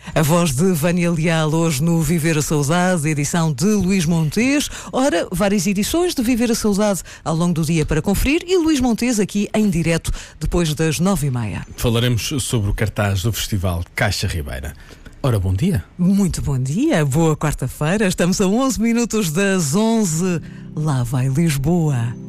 A voz de Vânia Leal hoje no Viver a Saudade, edição de Luís Montes. Ora, várias edições de Viver a Saudade ao longo do dia para conferir e Luís Montes aqui em direto depois das 9h30. Falaremos sobre o cartaz do Festival Caixa Ribeira. Ora, bom dia. Muito bom dia, boa quarta-feira. Estamos a 11 minutos das 11. Lá vai Lisboa.